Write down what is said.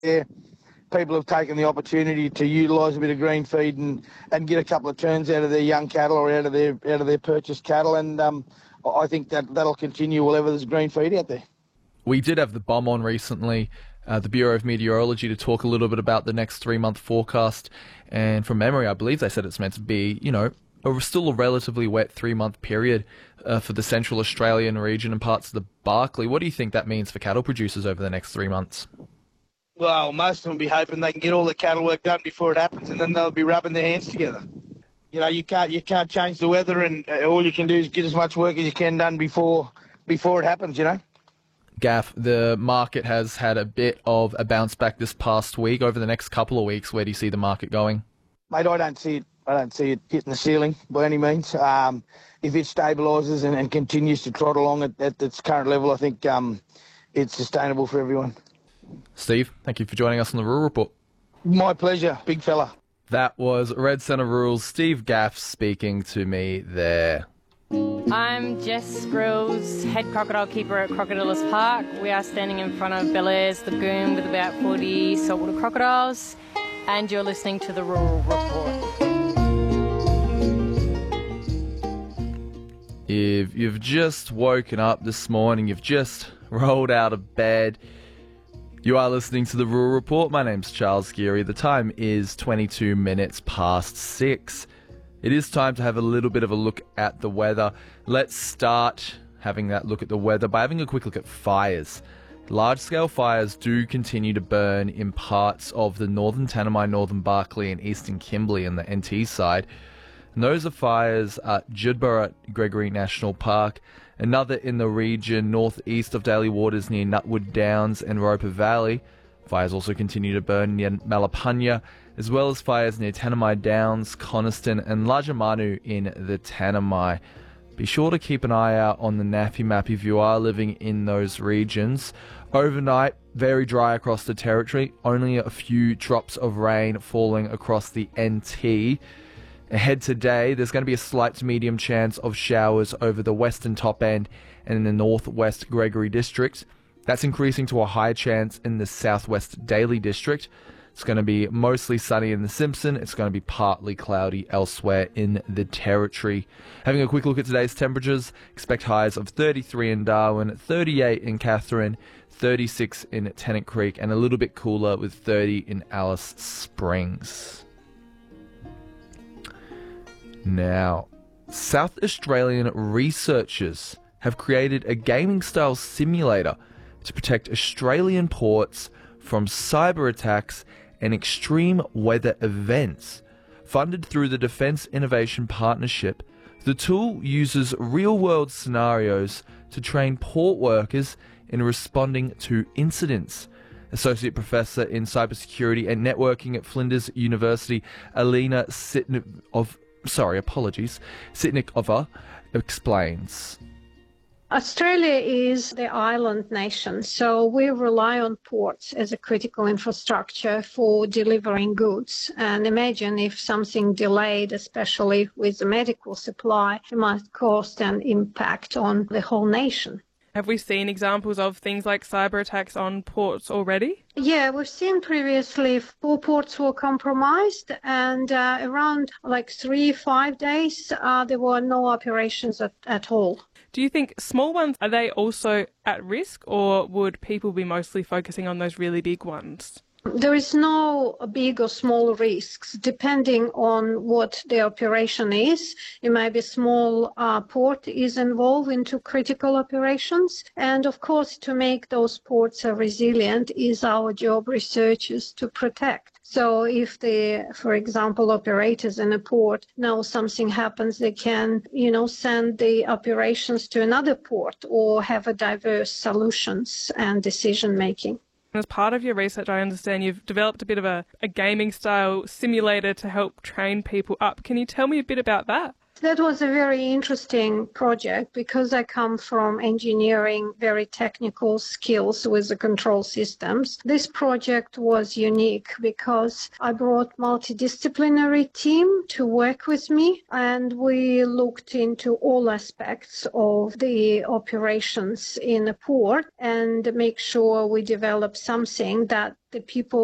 there, people have taken the opportunity to utilise a bit of green feed and get a couple of turns out of their young cattle or out of their purchased cattle, and I think that'll continue whenever there's green feed out there. We did have the BOM on recently, the Bureau of Meteorology, to talk a little bit about the next 3-month forecast, and from memory I believe they said it's meant to be, still a relatively wet 3-month period for the Central Australian region and parts of the Barkly. What do you think that means for cattle producers over the next 3 months? Well, most of them will be hoping they can get all the cattle work done before it happens, and then they'll be rubbing their hands together. You can't change the weather, and all you can do is get as much work as you can done before it happens, Gaff, the market has had a bit of a bounce back this past week. Over the next couple of weeks, where do you see the market going? Mate, I don't see it hitting the ceiling by any means. If it stabilises and continues to trot along at its current level, I think it's sustainable for everyone. Steve, thank you for joining us on the Rural Report. My pleasure, big fella. That was Red Centre Rural's Steve Gaff speaking to me there. I'm Jess Grills, head crocodile keeper at Crocodilus Park. We are standing in front of Bellairs Lagoon with about 40 saltwater crocodiles, and you're listening to the Rural Report. If you've just woken up this morning, you've just rolled out of bed, you are listening to the Rural Report. My name's Charles Geary. The time is 22 minutes past 6. It is time to have a little bit of a look at the weather. Let's start having that look at the weather by having a quick look at fires. Large-scale fires do continue to burn in parts of the northern Tanami, northern Barkly and eastern Kimberley on the NT side. And those are fires at Judborough Gregory National Park, another in the region northeast of Daly Waters near Nutwood Downs and Roper Valley. Fires also continue to burn near Malapanya, as well as fires near Tanami Downs, Coniston and Lajamanu in the Tanami. Be sure to keep an eye out on the Naffy Map if you are living in those regions. Overnight, very dry across the territory, only a few drops of rain falling across the NT. Ahead today, there's going to be a slight to medium chance of showers over the western top end and in the northwest Gregory district. That's increasing to a high chance in the southwest Daly district. It's going to be mostly sunny in the Simpson. It's going to be partly cloudy elsewhere in the territory. Having a quick look at today's temperatures, expect highs of 33 in Darwin, 38 in Katherine, 36 in Tennant Creek, and a little bit cooler with 30 in Alice Springs. Now, South Australian researchers have created a gaming-style simulator to protect Australian ports from cyber attacks and extreme weather events. Funded through the Defence Innovation Partnership, the tool uses real-world scenarios to train port workers in responding to incidents. Associate Professor in Cybersecurity and Networking at Flinders University, Alina Sitnikova explains. Australia is the island nation, so we rely on ports as a critical infrastructure for delivering goods. And imagine if something delayed, especially with the medical supply, it might cause an impact on the whole nation. Have we seen examples of things like cyber attacks on ports already? Yeah, we've seen previously 4 ports were compromised, and around 3-5 days there were no operations at all. Do you think small ones, are they also at risk, or would people be mostly focusing on those really big ones? There is no big or small risks, depending on what the operation is. It may be small port is involved into critical operations. And of course, to make those ports resilient is our job, researchers, to protect. So if for example, operators in a port know something happens, they can, send the operations to another port or have a diverse solutions and decision making. As part of your research, I understand you've developed a bit of a gaming-style simulator to help train people up. Can you tell me a bit about that? That was a very interesting project because I come from engineering, very technical skills with the control systems. This project was unique because I brought multidisciplinary team to work with me, and we looked into all aspects of the operations in a port and make sure we develop something that the people